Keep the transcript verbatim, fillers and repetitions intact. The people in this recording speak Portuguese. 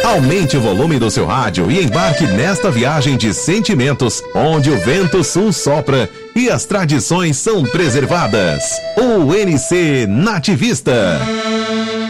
Aumente o volume do seu rádio e embarque nesta viagem de sentimentos, onde o vento sul sopra e as tradições são preservadas. O N C Nativista.